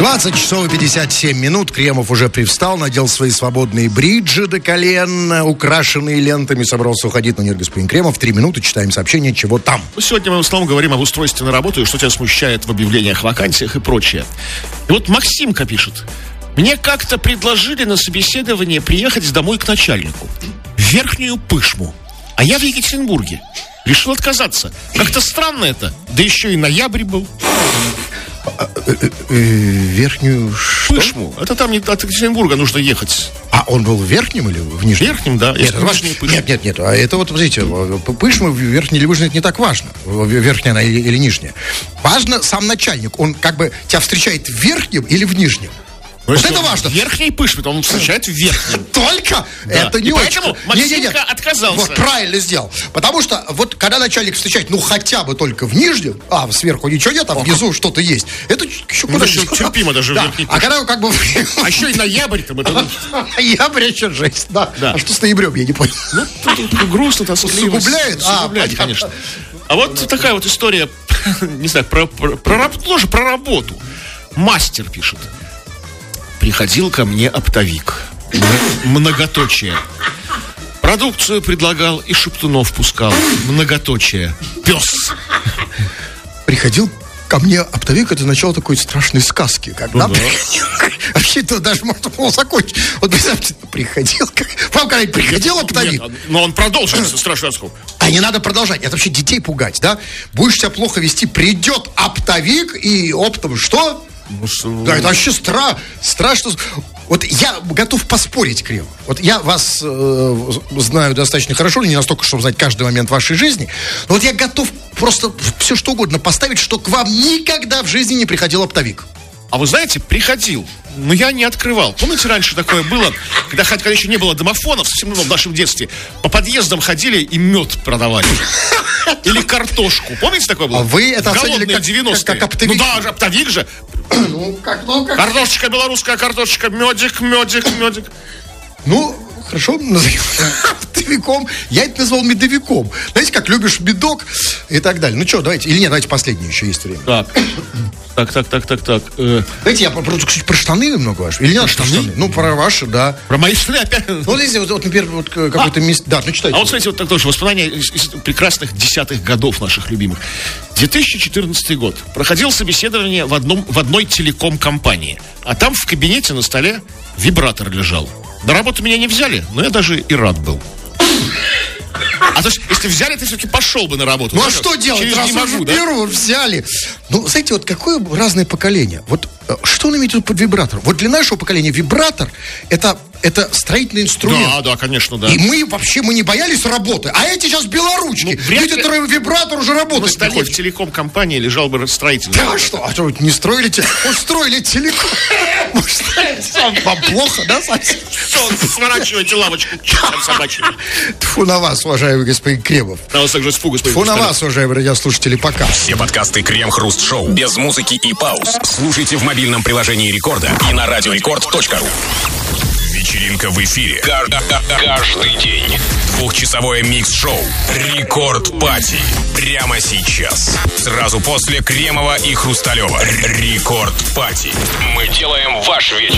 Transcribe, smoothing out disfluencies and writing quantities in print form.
20 часов и 57 минут. Кремов уже привстал, надел свои свободные бриджи до колен, украшенные лентами, собрался уходить. Но нет, господин Кремов, 3 минуты, читаем сообщение, чего там. Сегодня мы в основном говорим об устройстве на работу и что тебя смущает в объявлениях, вакансиях и прочее. И вот Максимка пишет. Мне как-то предложили на собеседование приехать домой к начальнику. В Верхнюю Пышму. А я в Екатеринбурге. Решил отказаться. Как-то странно это. Да еще и ноябрь был. Верхнюю что? Пышму. Это там от Екатеринбурга нужно ехать. А он был в Верхнем или в Нижнем? В Верхнем, да. Нет. А это вот, смотрите, Пышма, Верхняя или Нижняя, это не так важно. Верхняя она или Нижняя. Важно сам начальник. Он как бы тебя встречает в Верхнем или в Нижнем. Вот это важно. В Верхней Пышме, он встречает в Верхнем. Только? Да. Это не очень. Поэтому Максимка отказался. Вот правильно сделал. Потому что вот когда начальник встречает, ну хотя бы только в Нижнем, а сверху ничего нет, а внизу что-то есть. Это еще куда еще терпимо даже в Верхней Пышме. А когда как бы... А еще и ноябрь-то. Ноябрь еще жесть, да. А что с ноябрем, я не понял. Ну, тут грустно, тоскливо. Усугубляет, конечно. А вот такая вот история, не знаю, тоже про работу. Мастер пишет. Приходил ко мне оптовик. Многоточие. Продукцию предлагал и шептунов пускал. Многоточие. Пес. Приходил ко мне оптовик, это начало такой страшной сказки. Когда вообще-то даже можно было закончить. Вот представьте, приходил. Вам когда-нибудь приходил оптовик? Нет, но он продолжил страшную сказку. А не надо продолжать. Это вообще детей пугать, да? Будешь себя плохо вести, придет оптовик и оптом что? Да, это вообще страшно. Вот я готов поспорить, Крем. Вот я вас знаю достаточно хорошо, не настолько, чтобы знать каждый момент вашей жизни. Но вот я готов просто все что угодно поставить, что к вам никогда в жизни не приходил оптовик. А вы знаете, приходил, но я не открывал. Помните, раньше такое было, когда еще не было домофонов, совсем в нашем детстве, по подъездам ходили и мед продавали. Или картошку. Помните, такое было? А вы это оценили как оптовик? Ну да, оптовик же. Ну, как? Картошечка, белорусская картошечка, медик. Ну, хорошо, назовем оптовиком. Я это назвал медовиком. Знаете, как любишь медок и так далее. Ну что, давайте, или нет, давайте последнее, еще есть время. Так. Знаете, я про штаны много ваши. Или не надо штаны? Ну, про ваши, да. Про мои штаны опять? Ну, здесь вот например, вот какое-то место. Да, ну читайте. А вот, смотрите, вот так тоже воспоминания из прекрасных 10-х годов наших любимых. 2014 год. Проходил собеседование в одной телеком-компании. А там в кабинете на столе вибратор лежал. На работу меня не взяли, но я даже и рад был. А то есть, если взяли, ты все-таки пошел бы на работу. Ну, а что делать? Раз уже беру, взяли. Ну, знаете, вот какое разное поколение. Вот что он имеет в виду под вибратор? Вот для нашего поколения вибратор это строительный инструмент. Да, конечно, да. И мы не боялись работы. А эти сейчас белоручки. Люди, которые вибратор уже работают. На столе в телеком-компании лежал бы строительный. Да, что? А что, вы не строили телеком? Устроили телеком. Вам плохо, да, совсем? Сворачивайте лавочку к чертям собачьим. Тьфу на вас, уважаемый господин Кремов. На вас также испуг, господин. Тьфу на вас, уважаемые радиослушатели, пока. Все подкасты Крем-Хруст-Шоу без музыки и пауз слушайте в мобильном приложении Рекорда и на радиорекорд.ру. Вечеринка в эфире. Каждый день. 2-часовое микс-шоу Рекорд Пати. Прямо сейчас. Сразу после Кремова и Хрусталева. Рекорд Пати. Мы делаем ваш вечер